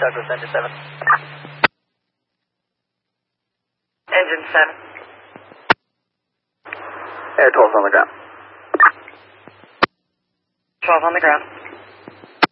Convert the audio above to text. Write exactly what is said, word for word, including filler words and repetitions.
Douglas, engine seven. Engine seven. Air twelve on the ground. twelve on the ground.